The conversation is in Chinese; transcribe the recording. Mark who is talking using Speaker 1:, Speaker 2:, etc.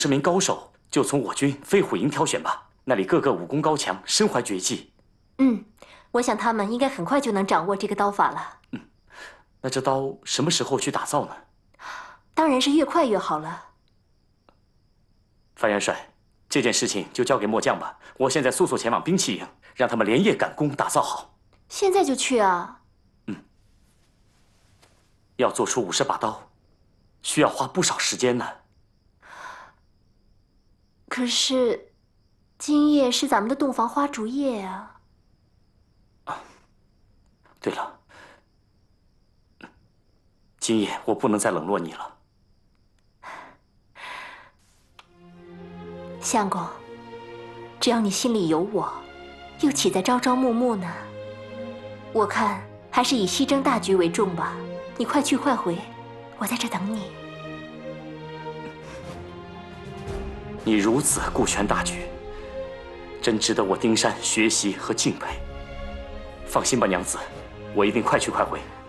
Speaker 1: 10名高手，就从我军飞虎营挑选吧。那里个个武功高强，身怀绝技。
Speaker 2: 我想他们应该很快就能掌握这个刀法了。
Speaker 1: 那这刀什么时候去打造呢？
Speaker 2: 当然是越快越好了。
Speaker 1: 范元帅，这件事情就交给末将吧。我现在速速前往兵器营，让他们连夜赶工打造好。
Speaker 2: 现在就去啊？
Speaker 1: 要做出50把刀，需要花不少时间呢。
Speaker 2: 可是，今夜是咱们的洞房花烛夜啊。
Speaker 1: 对了，今夜我不能再冷落你了。
Speaker 2: 相公，只要你心里有我，又岂在朝朝暮暮呢？我看还是以西征大局为重吧。你快去快回，我在这等你。
Speaker 1: 你如此顾全大局，真值得我丁山学习和敬佩。放心吧，娘子，我一定快去快回。